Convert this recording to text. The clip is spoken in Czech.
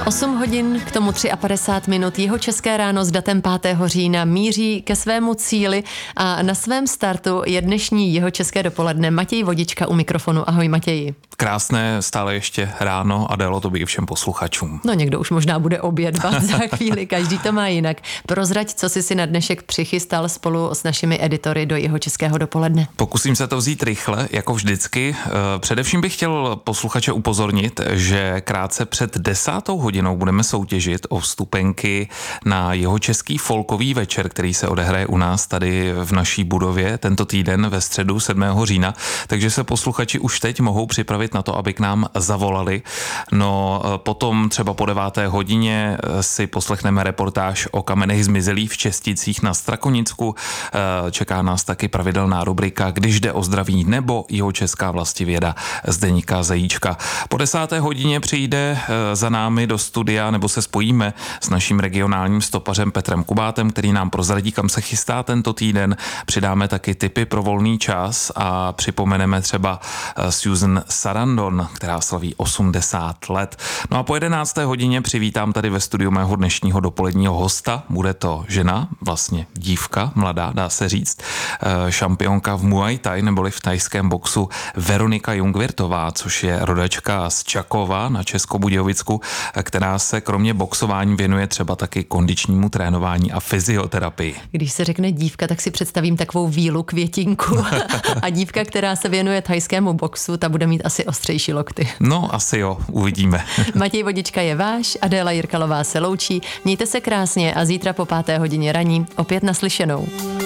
8 hodin, k tomu 53 minut. Jihočeské ráno s datem 5. října míří ke svému cíli a na svém startu je dnešní Jihočeské dopoledne. Matěj Vodička u mikrofonu. Ahoj Matěji. Krásné stále ještě ráno a dalo to by i všem posluchačům. No někdo už možná bude obědvat za chvíli, každý to má jinak. Prozrať, co jsi si na dnešek přichystal spolu s našimi editory do Jihočeského dopoledne. Pokusím se to vzít rychle, jako vždycky. Především bych chtěl posluchače upozornit, že krátce před 10. hodinou budeme soutěžit o vstupenky na Jihočeský folkový večer, který se odehraje u nás tady v naší budově tento týden ve středu 7. října. Takže se posluchači už teď mohou připravit na to, aby k nám zavolali. No potom třeba po 9. hodině si poslechneme reportáž o kamenech zmizelých v Česticích na Strakonicku. Čeká nás taky pravidelná rubrika Když jde o zdraví nebo Jihočeská vlastivěda Zdeňka Zajíčka. Po 10. hodině přijde za námi do studia nebo se spojíme s naším regionálním stopařem Petrem Kubátem, který nám prozradí, kam se chystá tento týden. Přidáme taky tipy pro volný čas a připomeneme třeba Susan Sarandon, která slaví 80 let. No a po 11. hodině přivítám tady ve studiu mého dnešního dopoledního hosta. Bude to žena, vlastně dívka, mladá, dá se říct, šampionka v Muay Thai neboli v thajském boxu Veronika Jungwirthová, což je rodačka z Čakova na Českobudějovicku, která se kromě boxování věnuje třeba taky kondičnímu trénování a fyzioterapii. Když se řekne dívka, tak si představím takovou Vílu Květinku a dívka, která se věnuje thajskému boxu, ta bude mít asi ostřejší lokty. No, asi jo, uvidíme. Matěj Vodička je váš, Adéla Jirkalová se loučí. Mějte se krásně a zítra po 5. hodině raní opět naslyšenou.